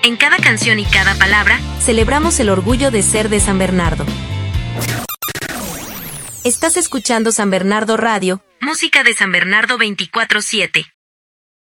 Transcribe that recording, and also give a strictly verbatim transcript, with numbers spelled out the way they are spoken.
En cada canción y cada palabra, celebramos el orgullo de ser de San Bernardo. Estás escuchando San Bernardo Radio, música de San Bernardo veinticuatro siete.